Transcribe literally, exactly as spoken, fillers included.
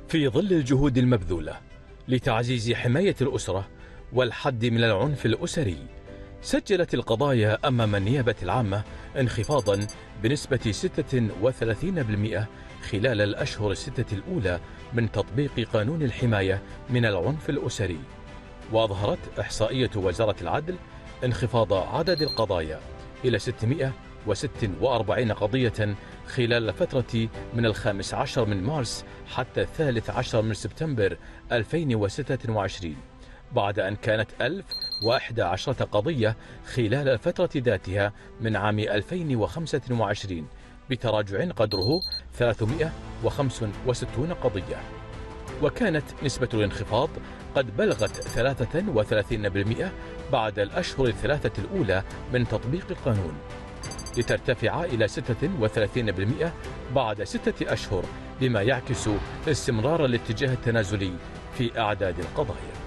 في ظل الجهود المبذولة لتعزيز حماية الأسرة والحد من العنف الأسري، سجلت القضايا أمام النيابة العامة انخفاضا بنسبة ستة وثلاثين بالمئة خلال الأشهر الستة الأولى من تطبيق قانون الحماية من العنف الأسري. وأظهرت إحصائية وزارة العدل انخفاض عدد القضايا إلى ستمئة وستة وأربعين قضية خلال الفترة من الخامس عشر من مارس حتى الثالث عشر من سبتمبر ألفين وستة وعشرين، بعد أن كانت ألف وإحدى عشرة قضية خلال الفترة ذاتها من عام ألفين وخمسة وعشرين، بتراجع قدره ثلاثمئة وخمسة وستين قضية. وكانت نسبة الانخفاض قد بلغت ثلاثة وثلاثين بالمئة بعد الأشهر الثلاثة الأولى من تطبيق القانون، لترتفع إلى ستة وثلاثين بالمئة بعد ستة أشهر، بما يعكس استمرار الاتجاه التنازلي في أعداد القضايا.